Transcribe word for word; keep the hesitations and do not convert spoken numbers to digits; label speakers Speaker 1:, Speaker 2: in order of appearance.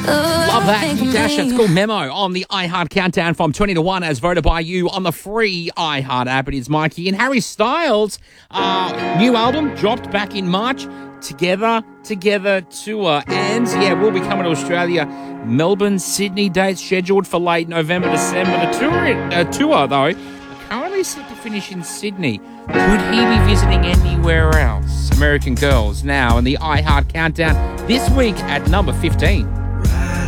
Speaker 1: Love that. Nick Dash, it's called Memo on the iHeart Countdown from twenty to one as voted by you on the free iHeart app. It is Mikey and Harry Styles. Uh, new album dropped back in March. Together, Together Tour. And yeah, we'll be coming to Australia. Melbourne, Sydney dates scheduled for late November, December. The tour, uh, tour though, currently set to finish in Sydney. Could he be visiting anywhere else? American Girls now in the iHeart Countdown this week at number fifteen.